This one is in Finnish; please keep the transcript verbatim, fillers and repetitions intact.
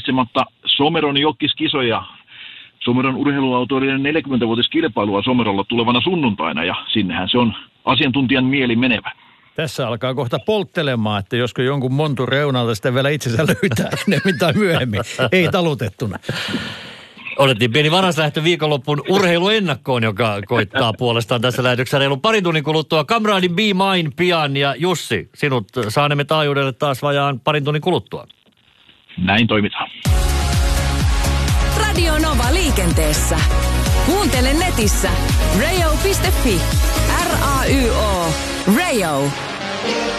mainitsematta Someron jokkiskisoja. Someron urheiluautoilijan neljäkymmenvuotiskilpailua Somerolla tulevana sunnuntaina, ja sinnehän se on asiantuntijan mieli menevä. Tässä alkaa kohta polttelemaan, että josko jonkun montun reunalta sitä vielä itsensä löytää enemmän tai myöhemmin, ei talutettuna. Otettiin pieni varaslähtö viikonloppuun urheiluennakkoon, joka koittaa puolestaan tässä lähetyksessä reilun parin tunnin kuluttua. Kamraadin Be Mine pian, ja Jussi, sinut saanemme taajuudelle taas vajaan parin tunnin kuluttua. Näin toimitaan. Radio Nova liikenteessä. Kuuntele netissä radio piste fi. R A Y O. Radio.